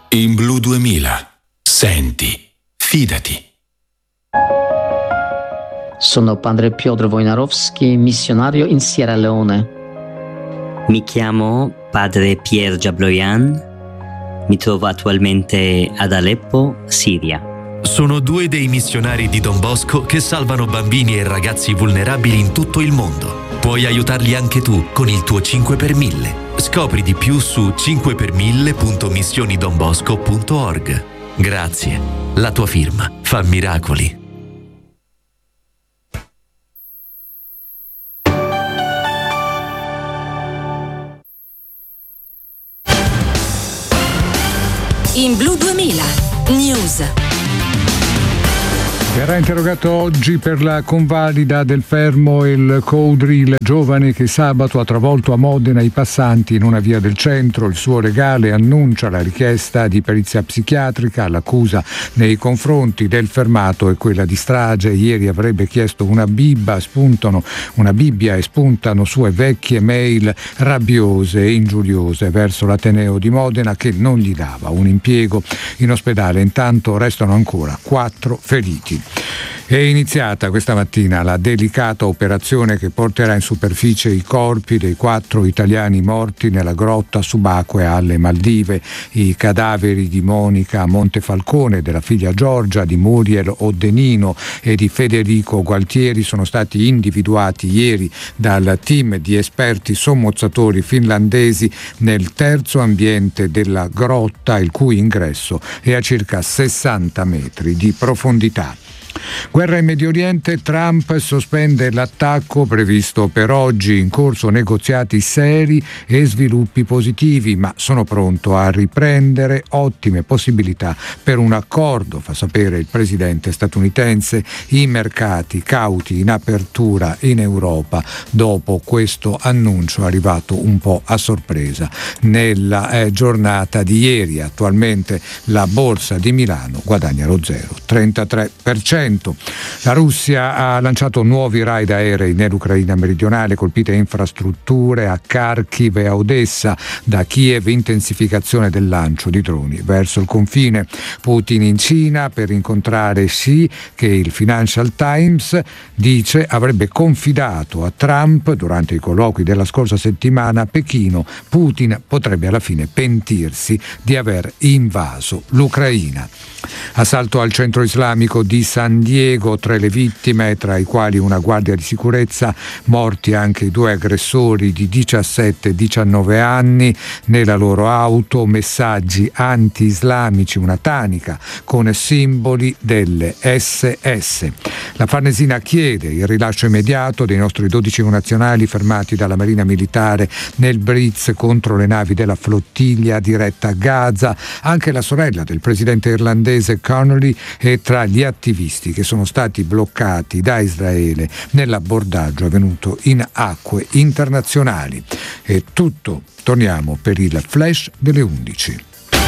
In Blu 2000. Senti, fidati. Sono padre Piotr Wojnarowski, missionario in Sierra Leone. Mi chiamo padre Pierre Jabloyan, mi trovo attualmente ad Aleppo, Siria. Sono due dei missionari di Don Bosco che salvano bambini e ragazzi vulnerabili in tutto il mondo. Puoi aiutarli anche tu con il tuo 5 per 1000. Scopri di più su 5per1000.missionidonbosco.org. Grazie, la tua firma fa miracoli. In Blu 2000, News. Verrà interrogato oggi per la convalida del fermo il Coudri, il giovane che sabato ha travolto a Modena i passanti in una via del centro. Il suo legale annuncia la richiesta di perizia psichiatrica. L'accusa nei confronti del fermato è quella di strage. Ieri avrebbe chiesto una Bibbia e spuntano sue vecchie mail rabbiose e ingiuriose verso l'Ateneo di Modena che non gli dava un impiego in ospedale. Intanto restano ancora 4 feriti. È iniziata questa mattina la delicata operazione che porterà in superficie i corpi dei 4 italiani morti nella grotta subacquea alle Maldive. I cadaveri di Monica Montefalcone, della figlia Giorgia, di Muriel Oddenino e di Federico Gualtieri sono stati individuati ieri dal team di esperti sommozzatori finlandesi nel terzo ambiente della grotta, il cui ingresso è a circa 60 metri di profondità. Guerra in Medio Oriente, Trump sospende l'attacco previsto per oggi, in corso negoziati seri e sviluppi positivi, ma sono pronto a riprendere, ottime possibilità per un accordo, fa sapere il presidente statunitense, i mercati cauti in apertura in Europa dopo questo annuncio arrivato un po' a sorpresa nella giornata di ieri. Attualmente la borsa di Milano guadagna lo 0,33%. La Russia ha lanciato nuovi raid aerei nell'Ucraina meridionale, colpite infrastrutture a Kharkiv e a Odessa. Da Kiev intensificazione del lancio di droni verso il confine. Putin in Cina per incontrare Xi, che il Financial Times dice avrebbe confidato a Trump durante i colloqui della scorsa settimana a Pechino. Putin potrebbe alla fine pentirsi di aver invaso l'Ucraina. Assalto al centro islamico di San Diego, 3 le vittime, tra i quali una guardia di sicurezza, morti anche i 2 aggressori di 17 e 19 anni. Nella loro auto messaggi anti-islamici, una tanica con simboli delle SS. La Farnesina chiede il rilascio immediato dei nostri 12 connazionali fermati dalla Marina Militare nel blitz contro le navi della flottiglia diretta a Gaza. Anche la sorella del presidente irlandese Connolly è tra gli attivisti che sono stati bloccati da Israele nell'abbordaggio avvenuto in acque internazionali. È tutto, torniamo per il flash delle 11.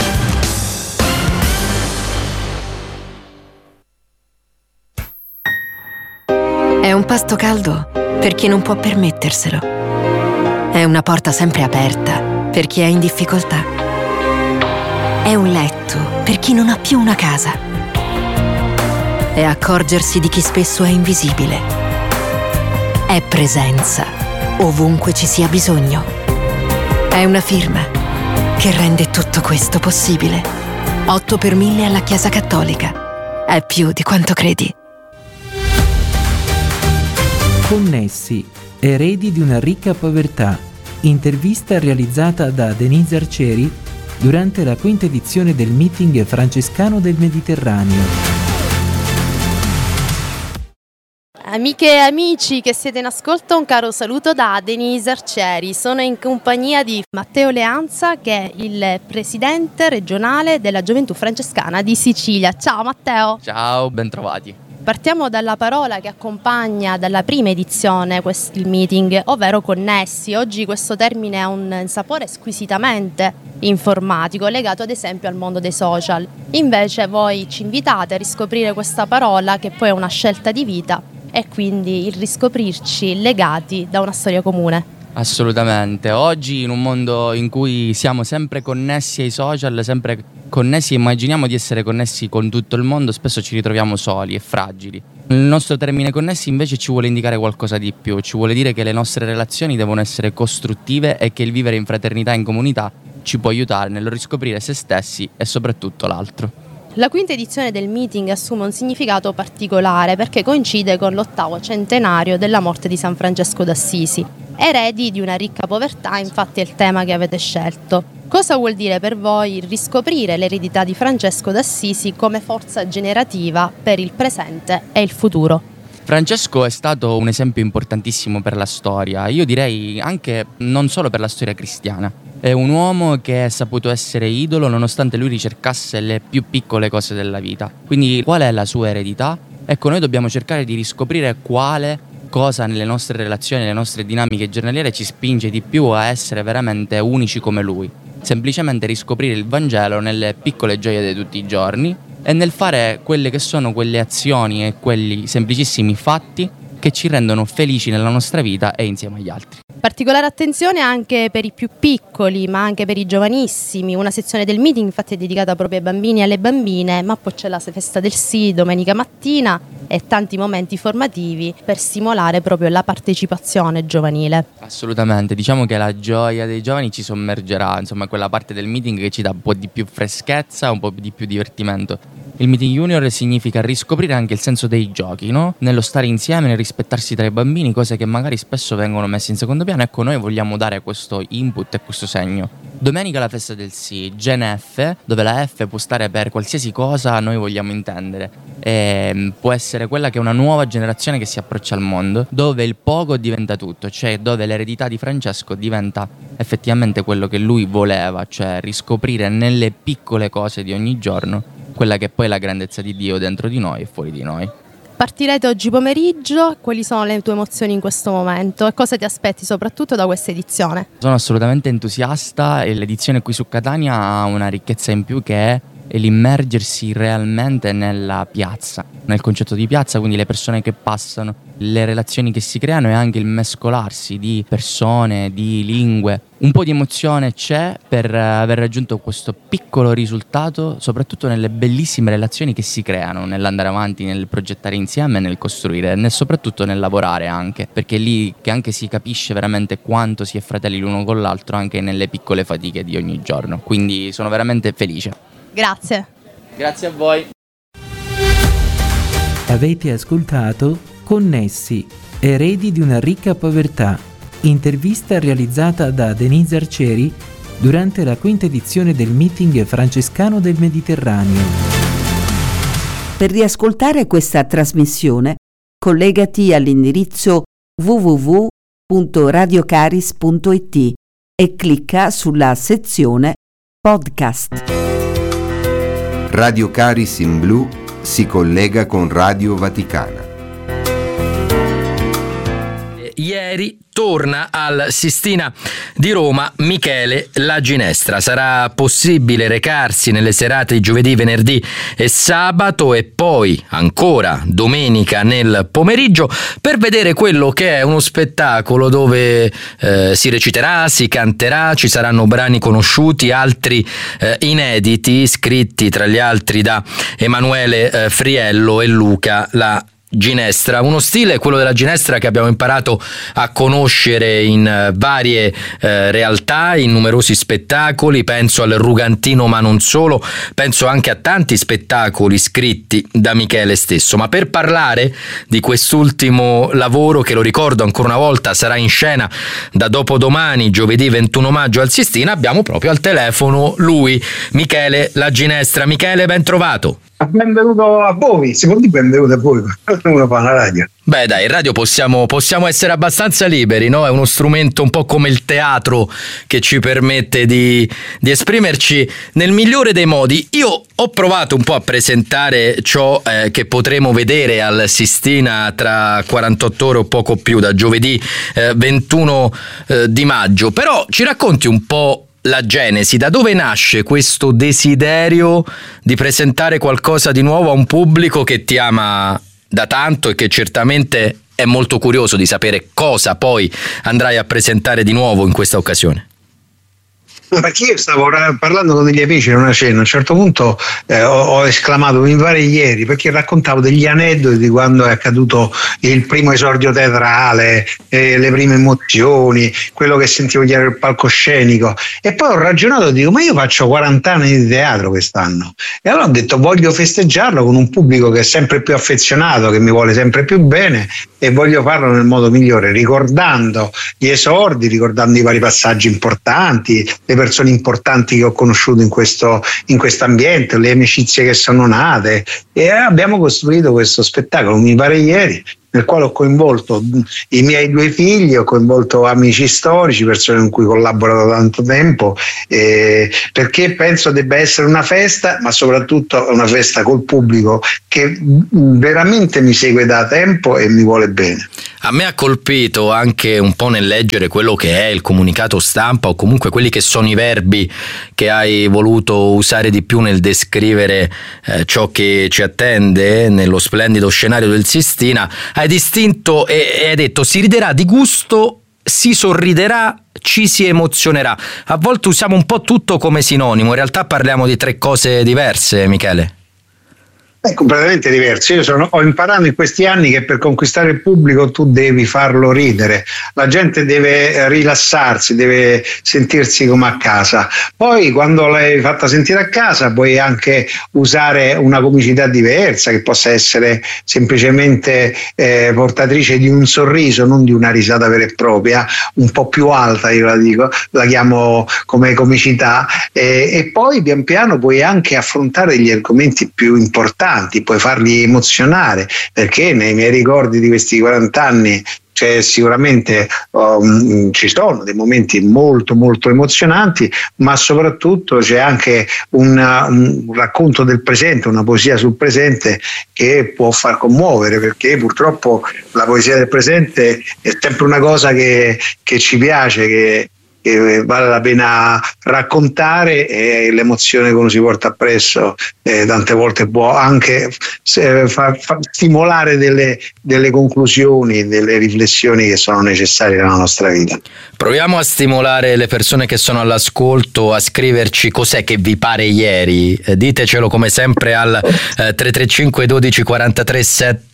È un pasto caldo per chi non può permetterselo. È una porta sempre aperta per chi è in difficoltà. È un letto per chi non ha più una casa. È accorgersi di chi spesso è invisibile. È presenza ovunque ci sia bisogno. È una firma che rende tutto questo possibile. 8 per 1000 alla Chiesa Cattolica. È più di quanto credi. Connessi, eredi di una ricca povertà. Intervista realizzata da Denise Arcieri durante la 5ª edizione del meeting francescano del Mediterraneo. Amiche e amici che siete in ascolto, un caro saluto da Denise Arcieri. Sono in compagnia di Matteo Leanza, che è il presidente regionale della Gioventù Francescana di Sicilia. Ciao Matteo. Ciao, bentrovati. Partiamo dalla parola che accompagna dalla prima edizione il meeting, ovvero connessi. Oggi questo termine ha un sapore squisitamente informatico, legato ad esempio al mondo dei social. Invece voi ci invitate a riscoprire questa parola, che poi è una scelta di vita, e quindi il riscoprirci legati da una storia comune. Assolutamente. Oggi, in un mondo in cui siamo sempre connessi ai social, sempre connessi, immaginiamo di essere connessi con tutto il mondo, spesso ci ritroviamo soli e fragili. Il nostro termine connessi invece ci vuole indicare qualcosa di più, ci vuole dire che le nostre relazioni devono essere costruttive e che il vivere in fraternità e in comunità ci può aiutare nel riscoprire se stessi e soprattutto l'altro. La quinta edizione del meeting assume un significato particolare perché coincide con l'8° centenario della morte di San Francesco d'Assisi. Eredi di una ricca povertà, infatti, è il tema che avete scelto. Cosa vuol dire per voi riscoprire l'eredità di Francesco d'Assisi come forza generativa per il presente e il futuro? Francesco è stato un esempio importantissimo per la storia, io direi anche non solo per la storia cristiana. È un uomo che è saputo essere idolo nonostante lui ricercasse le più piccole cose della vita. Quindi qual è la sua eredità? Ecco, noi dobbiamo cercare di riscoprire quale cosa nelle nostre relazioni, nelle nostre dinamiche giornaliere ci spinge di più a essere veramente unici come lui. Semplicemente riscoprire il Vangelo nelle piccole gioie di tutti i giorni e nel fare quelle che sono quelle azioni e quelli semplicissimi fatti che ci rendono felici nella nostra vita e insieme agli altri. Particolare attenzione anche per i più piccoli, ma anche per i giovanissimi. Una sezione del meeting infatti è dedicata proprio ai bambini e alle bambine, ma poi c'è la festa del sì domenica mattina e tanti momenti formativi per stimolare proprio la partecipazione giovanile. Assolutamente, diciamo che la gioia dei giovani ci sommergerà, insomma quella parte del meeting che ci dà un po' di più freschezza, un po' di più divertimento. Il meeting junior significa riscoprire anche il senso dei giochi, no? Nello stare insieme, nel rispettarsi tra i bambini, cose che magari spesso vengono messe in secondo piano. Ecco, noi vogliamo dare questo input e questo segno. Domenica la festa del sì, Gen F, dove la F può stare per qualsiasi cosa noi vogliamo intendere. E può essere quella che è una nuova generazione che si approccia al mondo, dove il poco diventa tutto, cioè dove l'eredità di Francesco diventa effettivamente quello che lui voleva, cioè riscoprire nelle piccole cose di ogni giorno quella che è poi la grandezza di Dio dentro di noi e fuori di noi. Partirete oggi pomeriggio, quali sono le tue emozioni in questo momento e cosa ti aspetti soprattutto da questa edizione? Sono assolutamente entusiasta e l'edizione qui su Catania ha una ricchezza in più che è l'immergersi realmente nella piazza, nel concetto di piazza, quindi le persone che passano, le relazioni che si creano e anche il mescolarsi di persone, di lingue. Un po' di emozione c'è per aver raggiunto questo piccolo risultato, soprattutto nelle bellissime relazioni che si creano, nell'andare avanti, nel progettare insieme, nel costruire e soprattutto nel lavorare anche, perché è lì che anche si capisce veramente quanto si è fratelli l'uno con l'altro anche nelle piccole fatiche di ogni giorno. Quindi sono veramente felice. Grazie. Grazie a voi. Avete ascoltato Connessi, eredi di una ricca povertà, intervista realizzata da Denise Arcieri durante la quinta edizione del meeting francescano del Mediterraneo. Per riascoltare questa trasmissione, collegati all'indirizzo www.radiocaris.it e clicca sulla sezione Podcast. Radio Caris in Blu si collega con Radio Vaticana. Ieri torna al Sistina di Roma Michele La Ginestra. Sarà possibile recarsi nelle serate di giovedì, venerdì e sabato e poi ancora domenica nel pomeriggio per vedere quello che è uno spettacolo dove si reciterà, si canterà, ci saranno brani conosciuti, altri inediti, scritti tra gli altri da Emanuele Friello e Luca La Ginestra. Uno stile, quello della Ginestra, che abbiamo imparato a conoscere in varie realtà, in numerosi spettacoli. Penso al Rugantino, ma non solo, penso anche a tanti spettacoli scritti da Michele stesso. Ma per parlare di quest'ultimo lavoro, che lo ricordo ancora una volta sarà in scena da dopodomani, giovedì 21 maggio al Sistina, abbiamo proprio al telefono lui, Michele La Ginestra. Michele, ben trovato. Benvenuto a voi, si può dire benvenuto a voi, uno fa la radio. Beh dai, in radio possiamo essere abbastanza liberi, no? È uno strumento un po' come il teatro che ci permette di esprimerci nel migliore dei modi. Io ho provato un po' a presentare ciò che potremo vedere al Sistina tra 48 ore o poco più, da giovedì 21 di maggio, però ci racconti un po' la genesi, da dove nasce questo desiderio di presentare qualcosa di nuovo a un pubblico che ti ama da tanto e che certamente è molto curioso di sapere cosa poi andrai a presentare di nuovo in questa occasione? Perché io stavo parlando con degli amici in una cena, a un certo punto ho esclamato, mi pare ieri, perché raccontavo degli aneddoti di quando è accaduto il primo esordio teatrale, le prime emozioni, quello che sentivo dietro il palcoscenico, e poi ho ragionato e dico, ma io faccio 40 anni di teatro quest'anno, e allora ho detto voglio festeggiarlo con un pubblico che è sempre più affezionato, che mi vuole sempre più bene, e voglio farlo nel modo migliore, ricordando gli esordi, ricordando i vari passaggi importanti, le persone importanti che ho conosciuto in questo ambiente, le amicizie che sono nate, e abbiamo costruito questo spettacolo, mi pare ieri, nel quale ho coinvolto i miei 2 figli, ho coinvolto amici storici, persone con cui collaboro da tanto tempo, perché penso debba essere una festa, ma soprattutto una festa col pubblico che veramente mi segue da tempo e mi vuole bene. A me ha colpito anche un po' nel leggere quello che è il comunicato stampa, o comunque quelli che sono i verbi che hai voluto usare di più nel descrivere ciò che ci attende nello splendido scenario del Sistina. Hai distinto e hai detto: si riderà di gusto, si sorriderà, ci si emozionerà. A volte usiamo un po' tutto come sinonimo, in realtà parliamo di 3 cose diverse, Michele. È completamente diverso. Io ho imparato in questi anni che per conquistare il pubblico tu devi farlo ridere, la gente deve rilassarsi, deve sentirsi come a casa. Poi quando l'hai fatta sentire a casa puoi anche usare una comicità diversa, che possa essere semplicemente portatrice di un sorriso, non di una risata vera e propria, un po' più alta, io la chiamo come comicità, e poi pian piano puoi anche affrontare degli argomenti più importanti, puoi farli emozionare, perché nei miei ricordi di questi 40 anni c'è sicuramente ci sono dei momenti molto molto emozionanti, ma soprattutto c'è anche un racconto del presente, una poesia sul presente che può far commuovere, perché purtroppo la poesia del presente è sempre una cosa che ci piace, che vale la pena raccontare, e l'emozione che uno si porta appresso tante volte può anche stimolare delle conclusioni, delle riflessioni che sono necessarie nella nostra vita. Proviamo a stimolare le persone che sono all'ascolto a scriverci cos'è che vi pare ieri. Ditecelo come sempre al 335 12 43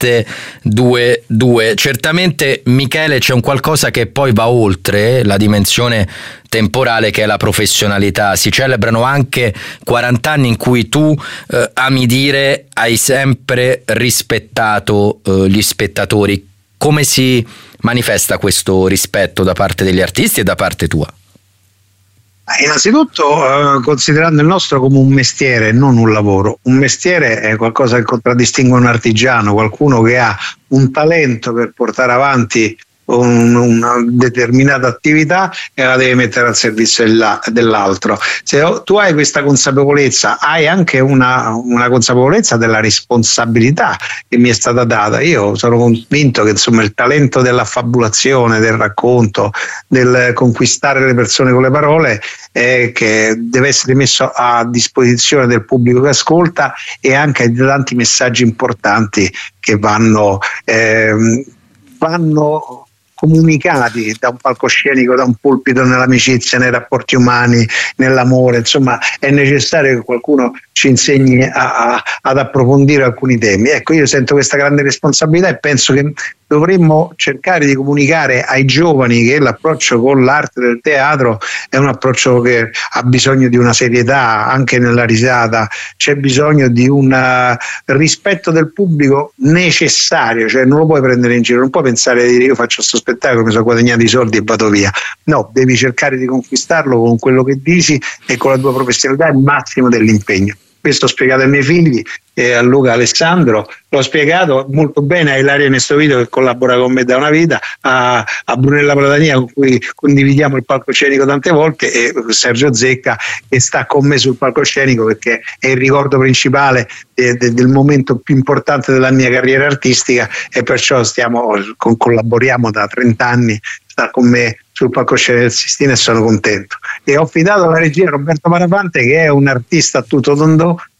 722. Certamente, Michele, c'è un qualcosa che poi va oltre la dimensione temporale, che è la professionalità. Si celebrano anche 40 anni in cui tu ami dire hai sempre rispettato gli spettatori. Come si manifesta questo rispetto da parte degli artisti e da parte tua? Innanzitutto considerando il nostro come un mestiere, non un lavoro. Un mestiere è qualcosa che contraddistingue un artigiano, qualcuno che ha un talento per portare avanti una determinata attività e la deve mettere al servizio dell'altro. Se tu hai questa consapevolezza, hai anche una consapevolezza della responsabilità che mi è stata data. Io sono convinto che insomma il talento dell'affabulazione, del racconto, del conquistare le persone con le parole, che deve essere messo a disposizione del pubblico che ascolta, e anche di tanti messaggi importanti che vanno comunicati da un palcoscenico, da un pulpito, nell'amicizia, nei rapporti umani, nell'amore. Insomma, è necessario che qualcuno ci insegni ad approfondire alcuni temi. Ecco, io sento questa grande responsabilità e penso che dovremmo cercare di comunicare ai giovani che l'approccio con l'arte del teatro è un approccio che ha bisogno di una serietà anche nella risata, c'è bisogno di un rispetto del pubblico necessario, cioè non lo puoi prendere in giro, non puoi pensare di dire io faccio questo spettacolo, mi sono guadagnato i soldi e vado via. No, devi cercare di conquistarlo con quello che dici e con la tua professionalità, il massimo dell'impegno. Questo ho spiegato ai miei figli e a Luca Alessandro, l'ho spiegato molto bene a Ilaria Nestovito, che collabora con me da una vita, a Brunella Pradania, con cui condividiamo il palcoscenico tante volte, e Sergio Zecca, che sta con me sul palcoscenico perché è il ricordo principale del momento più importante della mia carriera artistica, e perciò collaboriamo da 30 anni, sta con me sul palcoscenico del Sistina e sono contento. E ho affidato la regia a Roberto Marafante, che è un artista a tutto tondo,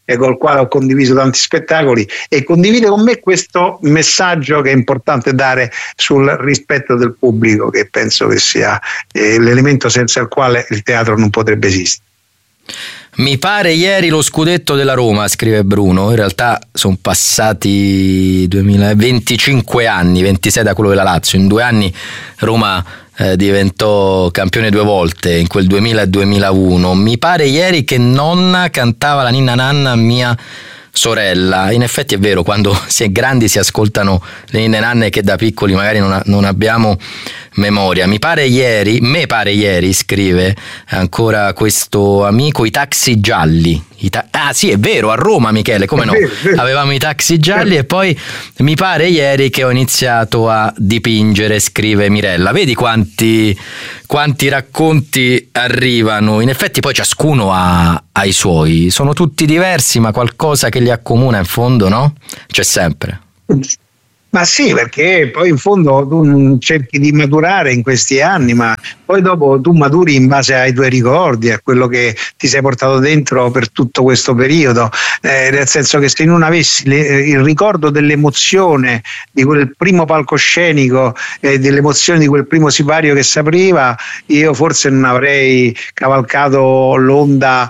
e col quale ho condiviso tanti spettacoli, e condivide con me questo messaggio che è importante dare sul rispetto del pubblico, che penso che sia l'elemento senza il quale il teatro non potrebbe esistere. Mi pare ieri lo scudetto della Roma, scrive Bruno. In realtà sono passati 25 anni, 26 da quello della Lazio. In 2 anni Roma diventò campione 2 volte, in quel 2000 e 2001. Mi pare ieri che nonna cantava la ninna nanna a mia sorella. In effetti è vero, quando si è grandi si ascoltano le ninne nanne che da piccoli magari non abbiamo memoria. Me pare ieri, scrive ancora questo amico, i taxi gialli. Sì, è vero, a Roma, Michele, come no? Avevamo i taxi gialli, e poi mi pare ieri che ho iniziato a dipingere, scrive Mirella. Vedi quanti racconti arrivano. In effetti poi ciascuno ha i suoi, sono tutti diversi, ma qualcosa che li accomuna in fondo, no? C'è sempre. Ma sì, perché poi in fondo tu cerchi di maturare in questi anni, ma poi dopo tu maturi in base ai tuoi ricordi, a quello che ti sei portato dentro per tutto questo periodo, nel senso che se non avessi il ricordo dell'emozione di quel primo palcoscenico, dell'emozione di quel primo sipario che si apriva, io forse non avrei cavalcato l'onda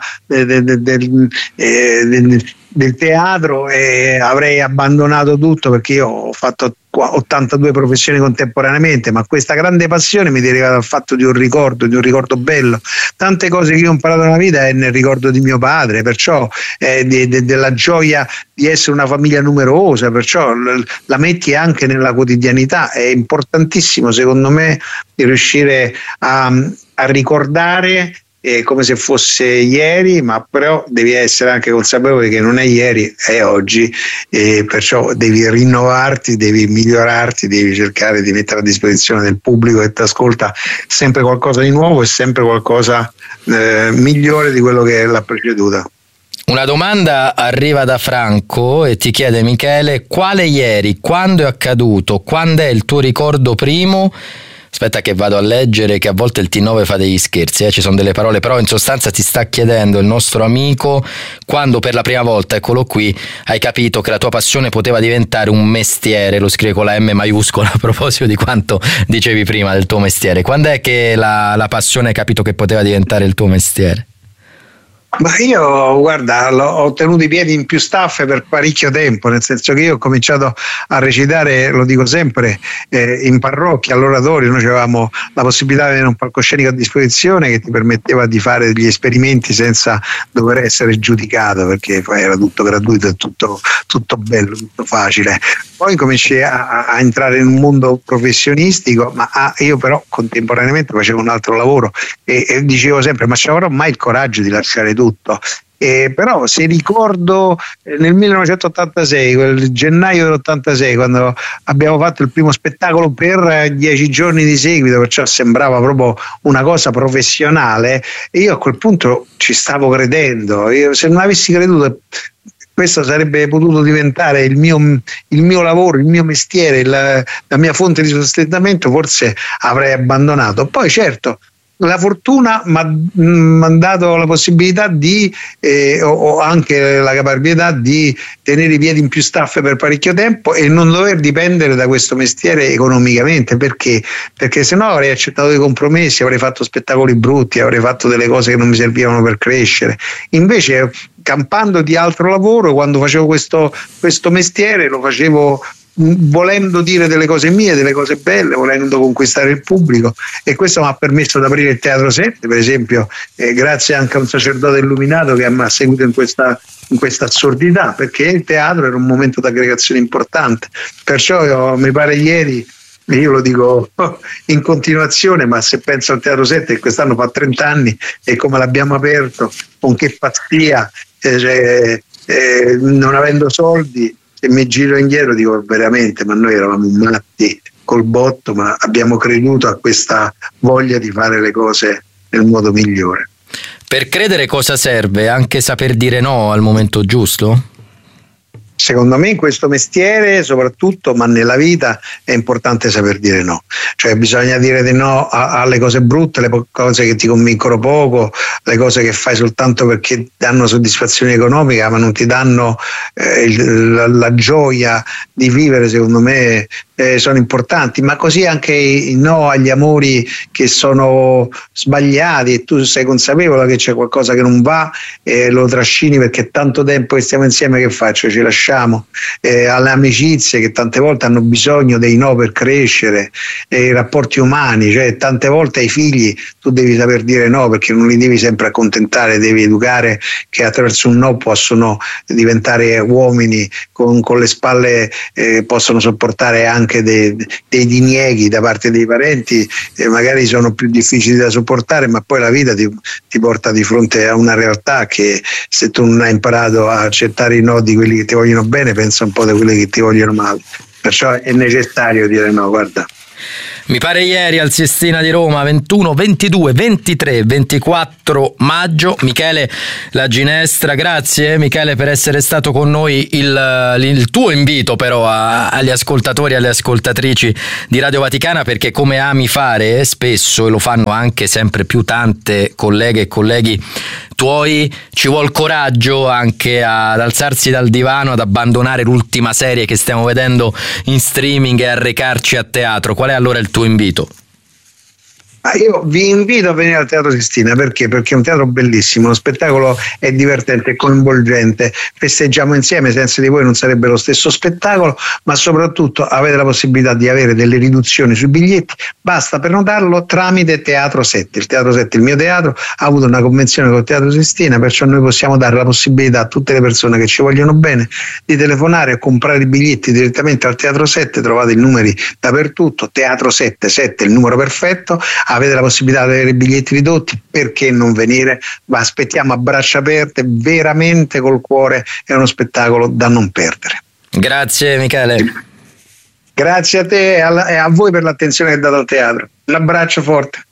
del teatro e avrei abbandonato tutto, perché io ho fatto 82 professioni contemporaneamente, ma questa grande passione mi deriva dal fatto di un ricordo bello. Tante cose che io ho imparato nella vita è nel ricordo di mio padre, perciò della gioia di essere una famiglia numerosa, perciò la metti anche nella quotidianità. È importantissimo secondo me di riuscire a ricordare come se fosse ieri, ma però devi essere anche consapevole che non è ieri, è oggi, e perciò devi rinnovarti, devi migliorarti, devi cercare di mettere a disposizione del pubblico che ti ascolta sempre qualcosa di nuovo e sempre qualcosa migliore di quello che l'ha preceduta. Una domanda arriva da Franco e ti chiede: Michele, quale ieri, quando è accaduto, quando è il tuo ricordo primo? Aspetta che vado a leggere, che a volte il T9 fa degli scherzi, ci sono delle parole, però in sostanza ti sta chiedendo il nostro amico quando per la prima volta, eccolo qui, hai capito che la tua passione poteva diventare un mestiere. Lo scrive con la M maiuscola a proposito di quanto dicevi prima del tuo mestiere. Quando è che la passione hai capito che poteva diventare il tuo mestiere? Ma io, guarda, ho tenuto i piedi in più staffe per parecchio tempo, nel senso che io ho cominciato a recitare, lo dico sempre, in parrocchia, all'oratorio. Noi avevamo la possibilità di avere un palcoscenico a disposizione che ti permetteva di fare degli esperimenti senza dover essere giudicato, perché poi era tutto gratuito e tutto bello, tutto facile. Poi cominci a entrare in un mondo professionistico, ma io però contemporaneamente facevo un altro lavoro e dicevo sempre: ma ci avrò mai il coraggio di lasciare tutto? Però se ricordo nel 1986, quel gennaio dell'86, quando abbiamo fatto il primo spettacolo per 10 giorni di seguito, perciò sembrava proprio una cosa professionale, e io a quel punto ci stavo credendo. Io, se non avessi creduto, questo sarebbe potuto diventare il mio lavoro, il mio mestiere, la mia fonte di sostentamento, forse avrei abbandonato. Poi certo, la fortuna mi ha dato la possibilità o anche la caparbietà di tenere i piedi in più staffe per parecchio tempo e non dover dipendere da questo mestiere economicamente, perché se no avrei accettato dei compromessi, avrei fatto spettacoli brutti, avrei fatto delle cose che non mi servivano per crescere. Invece, campando di altro lavoro, quando facevo questo mestiere, lo facevo volendo dire delle cose mie, delle cose belle, volendo conquistare il pubblico, e questo mi ha permesso di aprire il Teatro 7, per esempio, grazie anche a un sacerdote illuminato che mi ha seguito in questa assurdità, perché il teatro era un momento di aggregazione importante. Perciò mi pare ieri, io lo dico in continuazione, ma se penso al Teatro 7 che quest'anno fa 30 anni e come l'abbiamo aperto, con che pazzia, non avendo soldi, e mi giro indietro dico veramente, ma noi eravamo matti col botto, ma abbiamo creduto a questa voglia di fare le cose nel modo migliore. Per credere cosa serve? Anche saper dire no al momento giusto? Secondo me in questo mestiere soprattutto, ma nella vita, è importante saper dire no, cioè bisogna dire di no alle cose brutte, le cose che ti convincono poco, le cose che fai soltanto perché danno soddisfazione economica ma non ti danno la gioia di vivere. Secondo me sono importanti, ma così anche i no agli amori che sono sbagliati e tu sei consapevole che c'è qualcosa che non va e lo trascini perché tanto tempo che stiamo insieme, che faccio? Ci lasciamo. Alle amicizie che tante volte hanno bisogno dei no per crescere, i rapporti umani, cioè tante volte ai figli tu devi saper dire no perché non li devi sempre accontentare, devi educare che attraverso un no possono diventare uomini con le spalle, possono sopportare anche dei dinieghi da parte dei parenti, magari sono più difficili da sopportare, ma poi la vita ti porta di fronte a una realtà che se tu non hai imparato a accettare i no di quelli che ti vogliono bene, pensa un po' di quelli che ti vogliono male, perciò è necessario dire no. Guarda, mi pare ieri al Sistina di Roma, 21, 22, 23, 24 maggio, Michele La Ginestra. Grazie Michele per essere stato con noi. Il tuo invito però agli ascoltatori e alle ascoltatrici di Radio Vaticana, perché come ami fare spesso, e lo fanno anche sempre più tante colleghe e colleghi tuoi, ci vuol coraggio anche ad alzarsi dal divano, ad abbandonare l'ultima serie che stiamo vedendo in streaming e a recarci a teatro. Qual è allora il tuo invito? Io vi invito a venire al Teatro Sistina, perché è un teatro bellissimo, lo spettacolo è divertente, è coinvolgente, festeggiamo insieme, senza di voi non sarebbe lo stesso spettacolo, ma soprattutto avete la possibilità di avere delle riduzioni sui biglietti, basta prenotarlo tramite Teatro 7. Il Teatro 7, il mio teatro, ha avuto una convenzione con il Teatro Sistina, perciò noi possiamo dare la possibilità a tutte le persone che ci vogliono bene di telefonare e comprare i biglietti direttamente al Teatro 7, trovate i numeri dappertutto, Teatro 7, 7 è il numero perfetto, avete la possibilità di avere i biglietti ridotti, perché non venire? Ma aspettiamo a braccia aperte, veramente col cuore, è uno spettacolo da non perdere. Grazie Michele. Grazie a te e a voi per l'attenzione che date al teatro. Un abbraccio forte.